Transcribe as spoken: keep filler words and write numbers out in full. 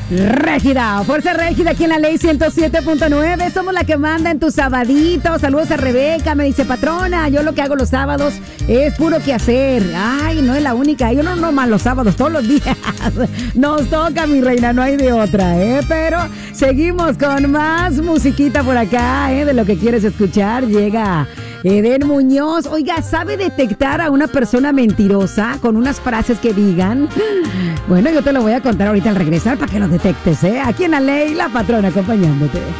Régida, Fuerza Régida aquí en la ley ciento siete punto nueve. Somos la que manda en tus sabaditos. Saludos a Rebeca, me dice patrona. Yo lo que hago los sábados es puro quehacer. Ay, no es la única. Yo no nomás los sábados, todos los días. Nos toca, mi reina, no hay de otra, ¿eh? Pero seguimos con más musiquita por acá, ¿eh? De lo que quieres escuchar. Llega Eden Muñoz. Oiga, ¿sabe detectar a una persona mentirosa con unas frases que digan? Bueno, yo te lo voy a contar ahorita al regresar para que lo detectes, ¿eh? Aquí en la ley, la patrona acompañándote.